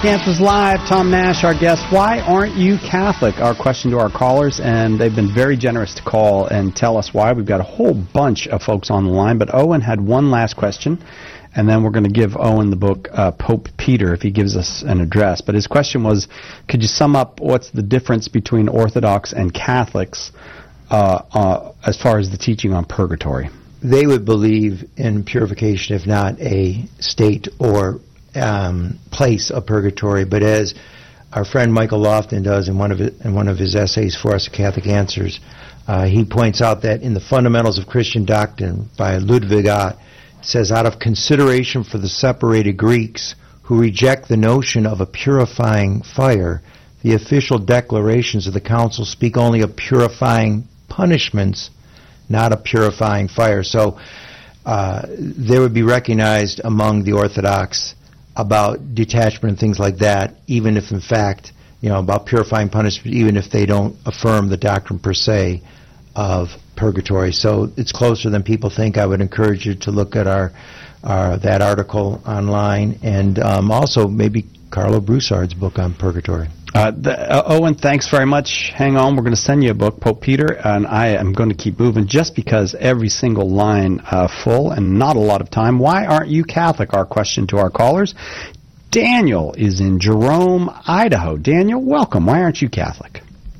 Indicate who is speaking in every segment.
Speaker 1: Answers Live. Tom Nash, our guest. Why aren't you Catholic? Our question to our callers, and they've been very generous to call and tell us why. We've got a whole bunch of folks on the line, but Owen had one last question, and then we're going to give Owen the book Pope Peter if he gives us an address. But his question was, could you sum up what's the difference between Orthodox and Catholics as far as the teaching on purgatory?
Speaker 2: They would believe in purification, if not a state or place of purgatory, but as our friend Michael Lofton does in one of his essays for us, Catholic Answers, he points out that in the Fundamentals of Christian Doctrine by Ludwig Ott, it says, out of consideration for the separated Greeks who reject the notion of a purifying fire, the official declarations of the Council speak only of purifying punishments, not a purifying fire. So they would be recognized among the Orthodox about detachment and things like that, even if in fact, about purifying punishment, even if they don't affirm the doctrine per se of purgatory. So it's closer than people think. I would encourage you to look at that article online, and also maybe Carlo Broussard's book on purgatory.
Speaker 1: Owen, thanks very much. Hang on, we're going to send you a book, Pope Peter, and I am going to keep moving just because every single line full and not a lot of time. Why aren't you Catholic? Our question to our callers. Daniel is in Jerome, Idaho. Daniel, welcome. Why aren't you Catholic?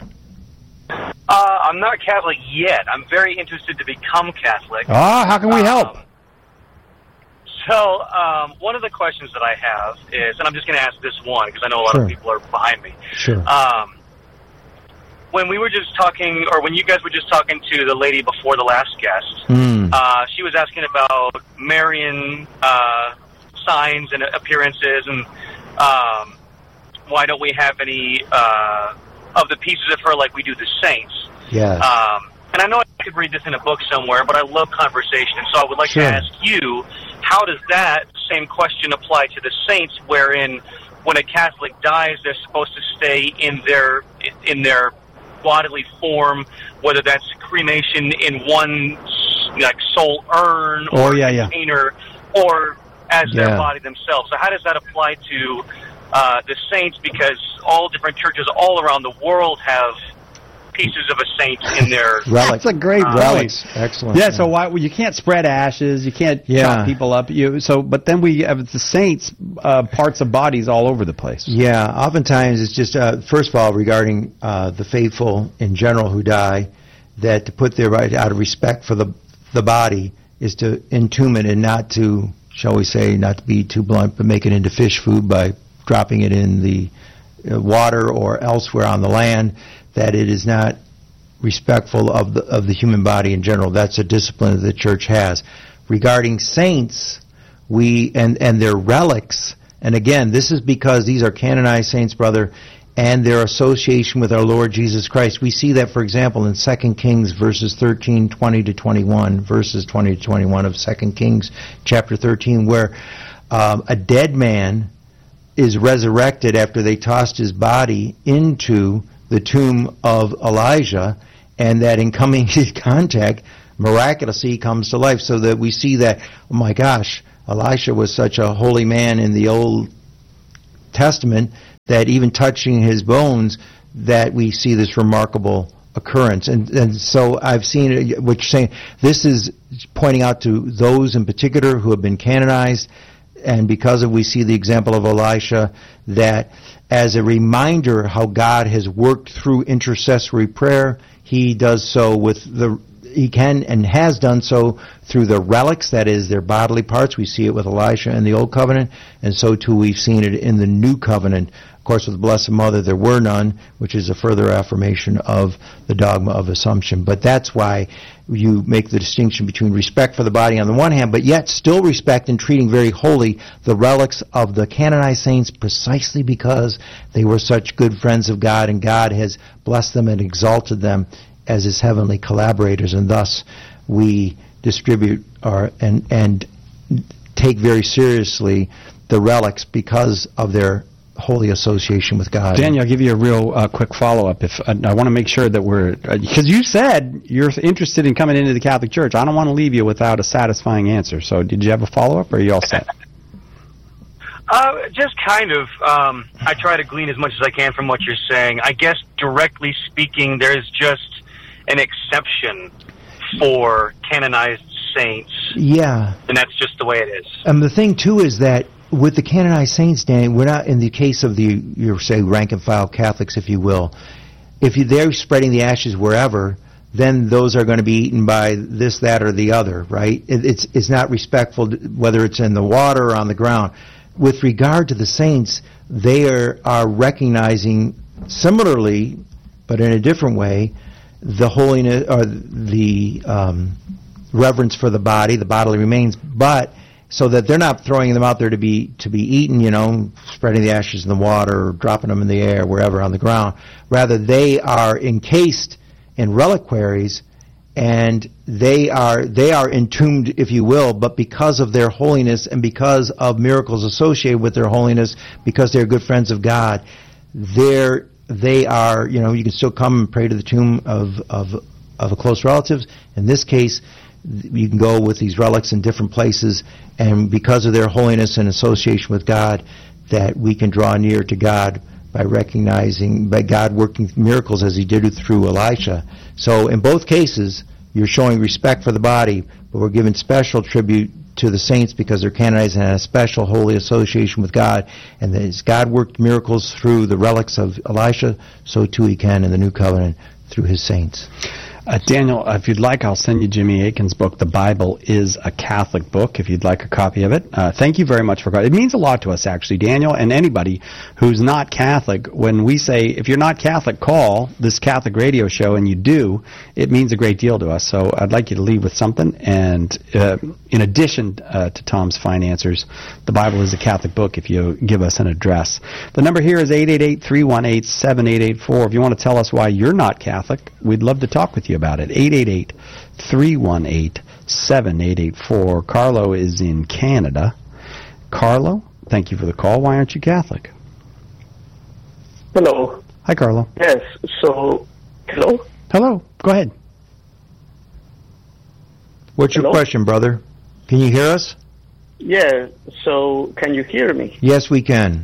Speaker 3: I'm not Catholic yet. I'm very interested to become Catholic.
Speaker 1: How can we help?
Speaker 3: So, one of the questions that I have is, and I'm just going to ask this one because I know a lot of people are behind me.
Speaker 2: Sure.
Speaker 3: When we were just talking, or when you guys were just talking to the lady before the last guest, she was asking about Marian signs and appearances, and why don't we have any of the pieces of her like we do the saints?
Speaker 2: Yeah.
Speaker 3: And I know I could read this in a book somewhere, but I love conversation, and so I would like to ask you, how does that same question apply to the saints, wherein when a Catholic dies, they're supposed to stay in their bodily form, whether that's cremation in one soul urn or container, or as their body themselves. So how does that apply to the saints? Because all different churches all around the world have pieces of a saint in their
Speaker 1: relics. That's a great
Speaker 2: relics. Excellent.
Speaker 1: Yeah. So why you can't spread ashes? You can't chop people up. But then we have the saints parts of bodies all over the place.
Speaker 2: Yeah. Oftentimes it's just first of all regarding the faithful in general who die, that to put their right out of respect for the body is to entomb it, and not to, shall we say, not to be too blunt, but make it into fish food by dropping it in the water or elsewhere on the land. That it is not respectful of the human body in general. That's a discipline that the Church has. Regarding saints, and their relics, and again, this is because these are canonized saints, brother, and their association with our Lord Jesus Christ. We see that, for example, in 2 Kings verses 13, 20 to 21, verses 20 to 21 of 2 Kings chapter 13, where a dead man is resurrected after they tossed his body into the tomb of Elijah, and that in coming in contact, miraculously he comes to life. So that we see that, oh my gosh, Elisha was such a holy man in the Old Testament that even touching his bones, that we see this remarkable occurrence. And so I've seen it, what you're saying, this is pointing out to those in particular who have been canonized, and because we see the example of Elisha, that as a reminder how God has worked through intercessory prayer, he does so he can and has done so through the relics, that is, their bodily parts. We see it with Elisha in the Old Covenant, and so too we've seen it in the New Covenant. Of course, with the Blessed Mother, there were none, which is a further affirmation of the dogma of Assumption. But that's why you make the distinction between respect for the body on the one hand, but yet still respect and treating very holy the relics of the canonized saints, precisely because they were such good friends of God, and God has blessed them and exalted them as his heavenly collaborators, and thus we distribute and take very seriously the relics because of their holy association with God.
Speaker 1: Daniel, I'll give you a real quick follow-up. I want to make sure that we're... because you said you're interested in coming into the Catholic Church. I don't want to leave you without a satisfying answer. So did you have a follow-up, or are you all set?
Speaker 3: Just kind of. I try to glean as much as I can from what you're saying. I guess, directly speaking, there's just an exception for canonized saints.
Speaker 2: Yeah.
Speaker 3: And that's just the way it is.
Speaker 2: The thing, too, is that with the canonized saints, Danny, we're not in the case of your say, rank-and-file Catholics, if you will. If they're spreading the ashes wherever, then those are going to be eaten by this, that, or the other, right? It's not respectful, whether it's in the water or on the ground. With regard to the saints, they are recognizing similarly, but in a different way, the holiness or the reverence for the body, the bodily remains, but so that they're not throwing them out there to be eaten, spreading the ashes in the water or dropping them in the air, wherever on the ground. Rather, they are encased in reliquaries, and they are entombed, if you will, but because of their holiness and because of miracles associated with their holiness, because they're good friends of God, they are, you can still come and pray to the tomb of a close relative. In this case, you can go with these relics in different places, and because of their holiness and association with God, that we can draw near to God by recognizing, by God working miracles as He did it through Elisha. So in both cases, you're showing respect for the body, but we're giving special tribute to the saints because they're canonized and have a special holy association with God. And as God worked miracles through the relics of Elisha, so too He can in the New Covenant through His saints.
Speaker 1: Daniel, if you'd like, I'll send you Jimmy Akin's book, The Bible is a Catholic Book, if you'd like a copy of it. Thank you very much for calling. It means a lot to us, actually, Daniel, and anybody who's not Catholic. When we say, if you're not Catholic, call this Catholic radio show, and you do, it means a great deal to us. So I'd like you to leave with something. And in addition to Tom's fine answers, The Bible is a Catholic Book, if you give us an address. The number here is 888-318-7884. If you want to tell us why you're not Catholic, we'd love to talk with you about it. 888-318-7884. Carlo is in Canada. Carlo, thank you for the call. Why aren't you Catholic?
Speaker 4: Hello.
Speaker 1: Hi, Carlo.
Speaker 4: Yes, so, hello?
Speaker 1: Hello, go ahead.
Speaker 2: What's your question, brother? Can you hear us?
Speaker 4: Yeah, so can you hear me?
Speaker 2: Yes, we can.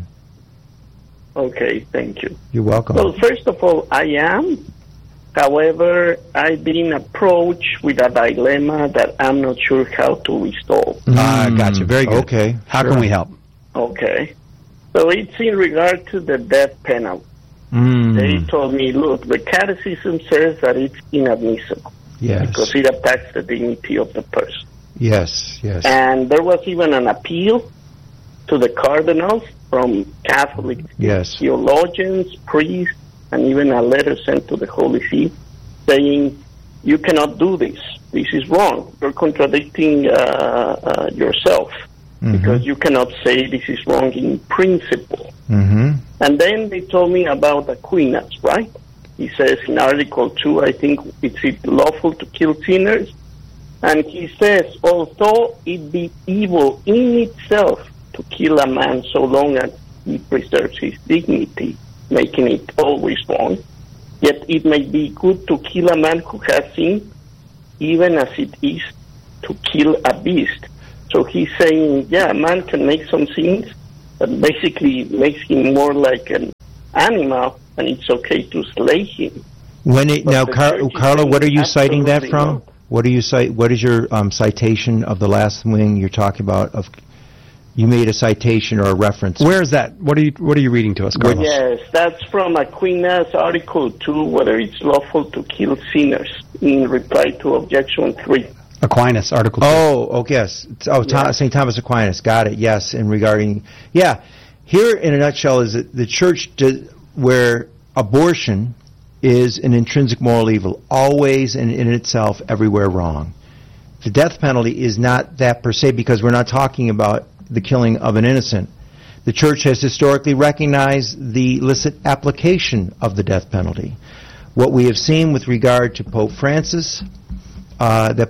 Speaker 4: Okay, thank you.
Speaker 2: You're welcome.
Speaker 4: Well, first of all, I am. However, I've been approached with a dilemma that I'm not sure how to resolve.
Speaker 1: Gotcha. Very good.
Speaker 2: Okay.
Speaker 1: How can we help?
Speaker 4: Okay. So it's in regard to the death penalty. They told me, look, the Catechism says that it's inadmissible.
Speaker 2: Yes.
Speaker 4: Because it attacks the dignity of the person.
Speaker 2: Yes, yes.
Speaker 4: And there was even an appeal to the cardinals from Catholic theologians, priests, and even a letter sent to the Holy See saying, you cannot do this. This is wrong. You're contradicting yourself because you cannot say this is wrong in principle. And then they told me about Aquinas, right? He says in Article 2, I think it's lawful to kill sinners. And he says, although it be evil in itself to kill a man so long as he preserves his dignity, making it always wrong, yet it may be good to kill a man who has sinned, even as it is to kill a beast. So he's saying, yeah, a man can make some sins, but basically makes him more like an animal, and it's okay to slay him.
Speaker 2: Carlo, what are you citing that from?
Speaker 4: Not.
Speaker 2: What do you cite? What is your citation of the last thing you're talking about? You made a citation or a reference.
Speaker 1: Where is that? What are you reading to us, Carlos?
Speaker 4: Yes, that's from Aquinas, Article 2, whether it's lawful to kill sinners, in reply to Objection 3.
Speaker 1: Aquinas, Article 2.
Speaker 2: Oh, yes. St. Thomas Aquinas. Got it, yes. And regarding, here in a nutshell is that the church, where abortion is an intrinsic moral evil, always and in itself everywhere wrong. The death penalty is not that per se, because we're not talking about the killing of an innocent. The church has historically recognized the illicit application of the death penalty. What we have seen with regard to Pope Francis, and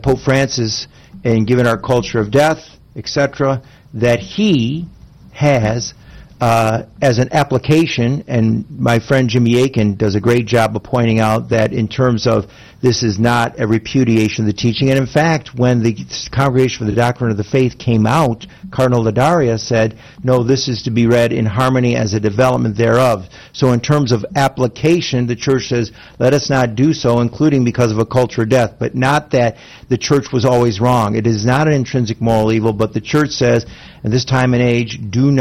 Speaker 2: given our culture of death, etc., that he has as an application, and my friend Jimmy Akin does a great job of pointing out that in terms of this is not a repudiation of the teaching. And in fact, when the Congregation for the Doctrine of the Faith came out, Cardinal Ladaria said, no, this is to be read in harmony as a development thereof. So in terms of application, the Church says, let us not do so, including because of a culture of death, but not that the Church was always wrong. It is not an intrinsic moral evil, but the Church says, in this time and age,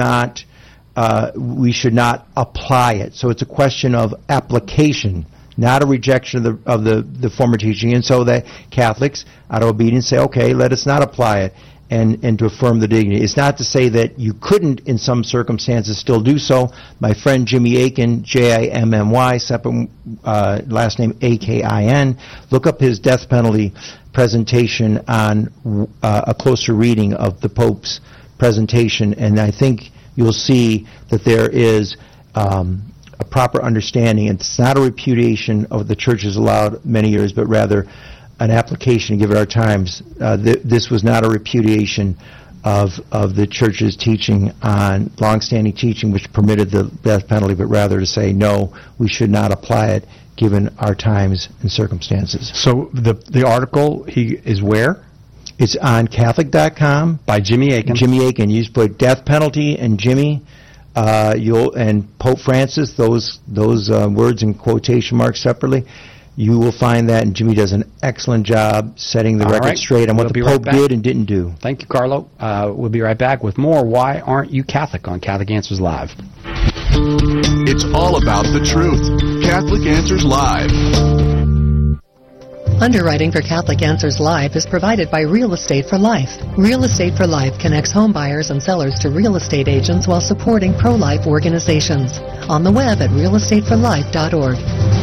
Speaker 2: we should not apply it. So it's a question of application, not a rejection of the former teaching. And so that Catholics, out of obedience, say, okay, let us not apply it, and to affirm the dignity. It's not to say that you couldn't, in some circumstances, still do so. My friend Jimmy Akin, Jimmy, separate last name Akin, look up his death penalty presentation on a closer reading of the Pope's presentation, and I think you'll see that there is a proper understanding. It's not a repudiation of the Church has allowed many years, but rather an application to give it our times. This was not a repudiation of the Church's teaching on long-standing teaching which permitted the death penalty, but rather to say, no, we should not apply it given our times and circumstances.
Speaker 1: So the article is where?
Speaker 2: It's on Catholic.com
Speaker 1: by Jimmy Akin.
Speaker 2: Jimmy Akin. You just put death penalty and Jimmy, and Pope Francis. Those words in quotation marks separately. You will find that, and Jimmy does an excellent job setting the record straight on what the Pope did and didn't do.
Speaker 1: Thank you, Carlo. We'll be right back with more Why Aren't You Catholic on Catholic Answers Live.
Speaker 5: It's all about the truth. Catholic Answers Live.
Speaker 6: Underwriting for Catholic Answers Live is provided by Real Estate for Life. Real Estate for Life connects home buyers and sellers to real estate agents while supporting pro-life organizations. On the web at realestateforlife.org.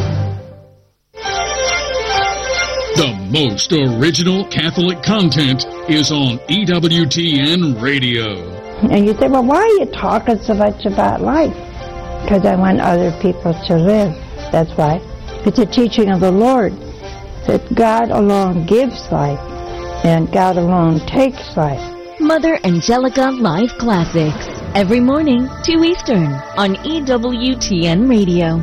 Speaker 7: The most original Catholic content is on EWTN Radio.
Speaker 8: And you say, well, why are you talking so much about life? Because I want other people to live. That's why. It's a teaching of the Lord that God alone gives life and God alone takes life.
Speaker 9: Mother Angelica Live Classics. Every morning, 2 Eastern on EWTN Radio.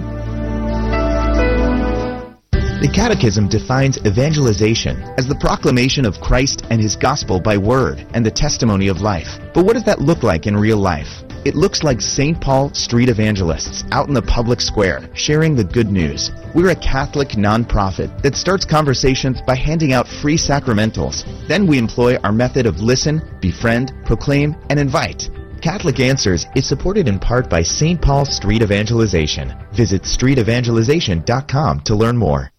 Speaker 10: The Catechism defines evangelization as the proclamation of Christ and His gospel by word and the testimony of life. But what does that look like in real life? It looks like St. Paul Street Evangelists out in the public square, sharing the good news. We're a Catholic nonprofit that starts conversations by handing out free sacramentals. Then we employ our method of listen, befriend, proclaim, and invite. Catholic Answers is supported in part by St. Paul Street Evangelization. Visit streetevangelization.com to learn more.